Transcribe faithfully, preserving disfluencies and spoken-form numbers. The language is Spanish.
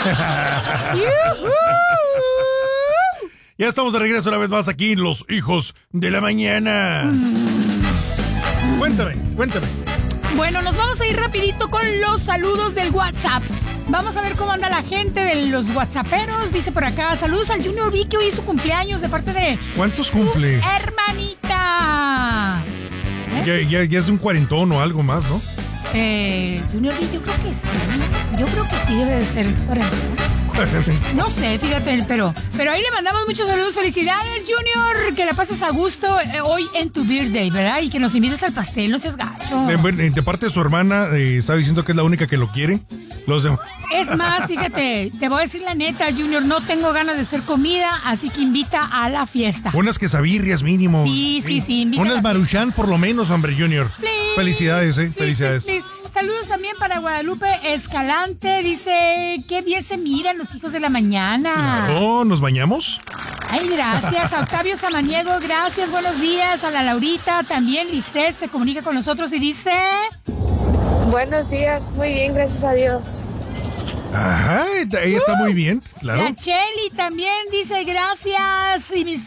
Ya estamos de regreso una vez más aquí en Los Hijos de la Mañana. Mm. Cuéntame, cuéntame. Bueno, nos vamos a ir rapidito con los saludos del WhatsApp. Vamos a ver cómo anda la gente de los whatsapperos. Dice por acá, saludos al Junior V, que hoy es su cumpleaños de parte de... ¿Cuántos cumple? Hermanita. ¿Eh? Ya, ya, ya es de un cuarentón o algo más, ¿no? Eh, Junior V, yo creo que sí. Yo creo que sí debe de ser cuarentón. No sé, fíjate, pero pero ahí le mandamos muchos saludos. Felicidades, Junior, que la pases a gusto eh, hoy en tu birthday, ¿verdad? Y que nos invites al pastel, no seas gacho. De, de parte de su hermana, eh, está diciendo que es la única que lo quiere. Los demás. Es más, fíjate, te voy a decir la neta, Junior, no tengo ganas de hacer comida, así que invita a la fiesta. Unas quesabirrias mínimo. Sí, sí, sí. Invita Unas Maruchan por lo menos, hombre, Junior. Please. Felicidades, eh, Please, felicidades. please, please. Saludos también para Guadalupe Escalante. Dice, qué bien se miran los hijos de la mañana. Oh, ¿nos bañamos? Ay, gracias. A Octavio Samaniego, gracias. Buenos días. A la Laurita, también Lisette se comunica con nosotros y dice... Buenos días, muy bien, gracias a Dios. Ajá, ella está muy bien, claro. La Cheli también dice gracias. Y mis